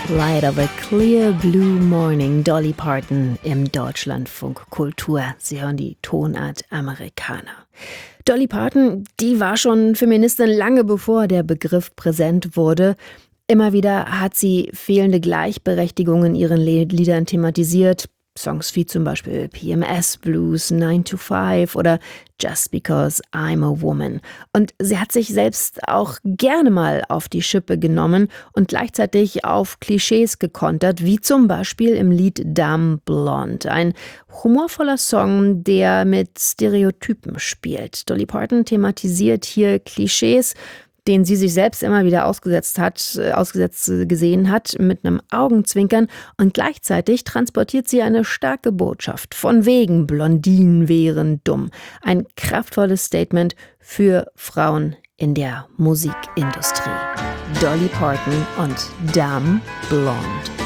Light of a Clear Blue Morning, Dolly Parton im Deutschlandfunk Kultur. Sie hören die Tonart Amerikaner. Dolly Parton, die war schon Feministin lange bevor der Begriff präsent wurde. Immer wieder hat sie fehlende Gleichberechtigung in ihren Liedern thematisiert. Songs wie zum Beispiel PMS Blues, 9 to 5 oder Just Because I'm a Woman. Und sie hat sich selbst auch gerne mal auf die Schippe genommen und gleichzeitig auf Klischees gekontert, wie zum Beispiel im Lied Dumb Blonde. Ein humorvoller Song, der mit Stereotypen spielt. Dolly Parton thematisiert hier Klischees, denen sie sich selbst immer wieder ausgesetzt gesehen hat, mit einem Augenzwinkern, und gleichzeitig transportiert sie eine starke Botschaft. Von wegen Blondinen wären dumm. Ein kraftvolles Statement für Frauen in der Musikindustrie. Dolly Parton und Dumb Blonde.